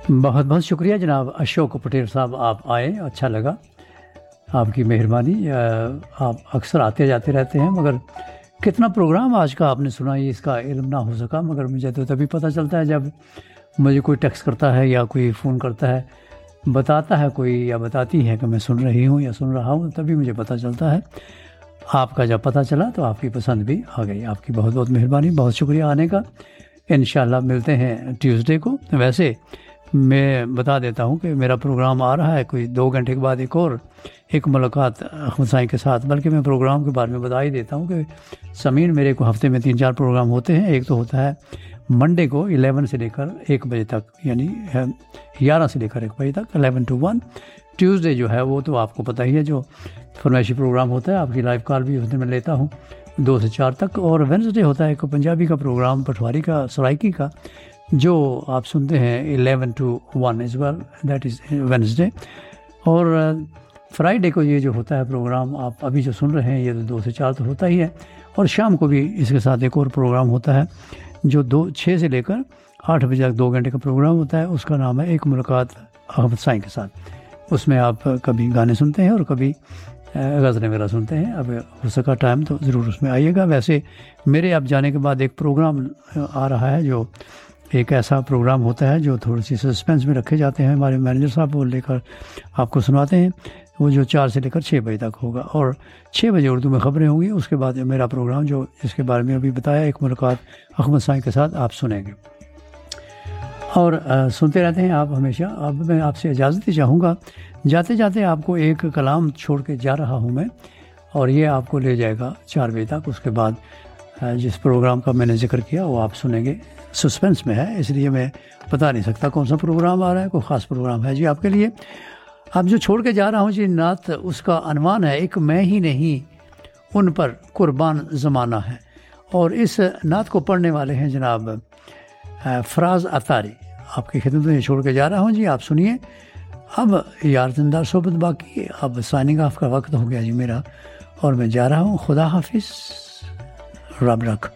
بہت بہت شکریہ جناب اشوک پٹیل صاحب، آپ آئے، اچھا لگا، آپ کی مہربانی۔ آپ اکثر آتے جاتے رہتے ہیں، مگر کتنا پروگرام آج کا آپ نے سنا، یہ اس کا علم نہ ہو سکا، مگر مجھے تو تبھی پتہ چلتا ہے جب مجھے کوئی ٹیکسٹ کرتا ہے یا کوئی فون کرتا ہے، بتاتا ہے کوئی یا بتاتی ہے کہ میں سن رہی ہوں یا سن رہا ہوں، تبھی مجھے پتہ چلتا ہے۔ آپ کا جب پتہ چلا تو آپ کی پسند بھی آ گئی۔ آپ کی بہت بہت مہربانی، بہت شکریہ آنے کا۔ انشاءاللہ ملتے ہیں ٹیوزڈے کو۔ ویسے میں بتا دیتا ہوں کہ میرا پروگرام آ رہا ہے کوئی 2 گھنٹے کے بعد، ایک ملاقات احمد سائیں کے ساتھ۔ بلکہ میں پروگرام کے بارے میں بتا ہی دیتا ہوں کہ سمین میرے کو ہفتے میں 3-4 پروگرام ہوتے ہیں۔ ایک تو ہوتا ہے منڈے کو 11 سے لے کر 1 بجے تک، یعنی 11 سے لے کر 1 بجے تک، 11 to 1۔ ٹیوزڈے جو ہے وہ تو آپ کو پتہ ہی ہے، جو فرمائشی پروگرام ہوتا ہے، آپ کی لائیو کال بھی اس دن میں لیتا ہوں 2 سے 4 تک۔ اور وینسڈے ہوتا ہے ایک پنجابی کا پروگرام، پٹواری کا، سرائکی کا، جو آپ سنتے ہیں 11 to 1 as well، that is Wednesday. اور فرائیڈے کو یہ جو ہوتا ہے پروگرام آپ ابھی جو سن رہے ہیں، یہ 2 سے 4 تو ہوتا ہی ہے۔ اور شام کو بھی اس کے ساتھ ایک اور پروگرام ہوتا ہے جو 6 سے لے کر 8 بجے تک 2 گھنٹے کا پروگرام ہوتا ہے۔ اس کا نام ہے ایک ملاقات احمد سائیں کے ساتھ۔ اس میں آپ کبھی گانے سنتے ہیں اور کبھی غزلیں وغیرہ سنتے ہیں۔ اب ہو سکا ٹائم تو ضرور اس میں آئیے گا۔ ویسے میرے اب جانے کے بعد ایک پروگرام آ رہا ہے، جو ایک ایسا پروگرام ہوتا ہے جو تھوڑی سی سسپینس میں رکھے جاتے ہیں، ہمارے مینیجر صاحب وہ لے کر آپ کو سناتے ہیں، وہ جو 4 سے لے کر 6 بجے تک ہوگا، اور 6 بجے اردو میں خبریں ہوں گی۔ اس کے بعد میرا پروگرام جو جس کے بارے میں ابھی بتایا، ایک ملاقات احمد سائیں کے ساتھ، آپ سنیں گے اور سنتے رہتے ہیں آپ ہمیشہ۔ اب میں آپ سے اجازت ہی چاہوں گا، جاتے جاتے آپ کو ایک کلام چھوڑ کے جا رہا ہوں میں، اور یہ آپ کو لے جائے گا 4 بجے تک۔ اس کے بعد جس پروگرام کا میں نے ذکر کیا وہ آپ سنیں گے۔ سسپینس میں ہے، اس لیے میں بتا نہیں سکتا کون سا پروگرام آ رہا ہے۔ کوئی خاص پروگرام ہے جی آپ کے لیے۔ اب جو چھوڑ کے جا رہا ہوں جی نعت، اس کا عنوان ہے ایک میں ہی نہیں ان پر قربان زمانہ ہے، اور اس نعت کو پڑھنے والے ہیں جناب فراز عطاری۔ آپ کی خدمت میں یہ چھوڑ کے جا رہا ہوں جی، آپ سنیے۔ اب یار زندہ صحبت باقی ہے، اب سائننگ آف کا وقت ہو گیا جی میرا، اور میں جا رہا ہوں۔ خدا حافظ، رب رکھ۔